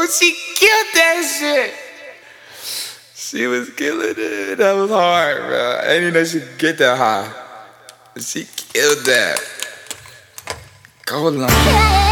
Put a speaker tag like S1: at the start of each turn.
S1: Oh, she killed that shit. She was killing it. That was hard, bro. I didn't even know she could get that high. She killed that. Go long.